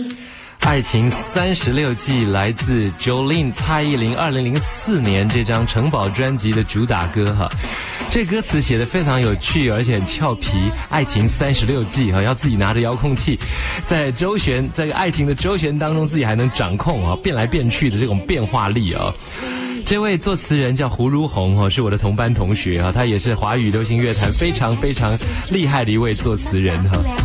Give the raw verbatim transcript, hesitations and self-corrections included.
爱情三十六计来自 Jolin 蔡依林二零零四年这张城堡专辑的主打歌哈，这歌词写得非常有趣，而且很俏皮。爱情三十六计哈，要自己拿着遥控器，在周旋，在爱情的周旋当中，自己还能掌控啊，变来变去的这种变化力啊。这位作词人叫胡如红哦，是我的同班同学啊，他也是华语流行乐坛非常非常厉害的一位作词人哈。